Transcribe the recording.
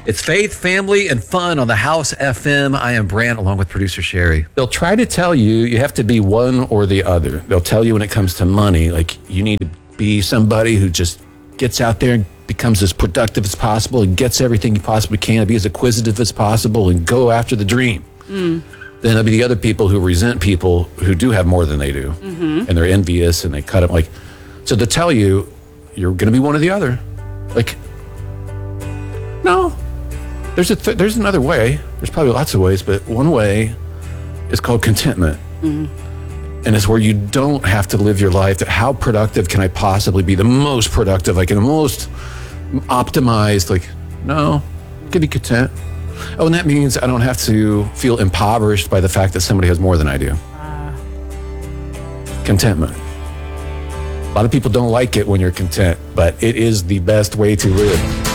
It's faith, family, and fun on the House FM. I am Brant, along with producer Sherry. They'll try to tell you have to be one or the other. They'll tell you when it comes to money, like you need to be somebody who just gets out there and becomes as productive as possible and gets everything you possibly can, be as acquisitive as possible and go after the dream. Then there'll be the other people who resent people who do have more than they do. And they're envious and they cut them like, so to tell you, you're going to be one or the other. Like, no, there's another way. There's probably lots of ways, but one way is called contentment. And it's where you don't have to live your life. How productive can I possibly be? The most productive, like in the most optimized, like, no, I can be content. Oh, and that means I don't have to feel impoverished by the fact that somebody has more than I do. Contentment. A lot of people don't like it when you're content, but it is the best way to live.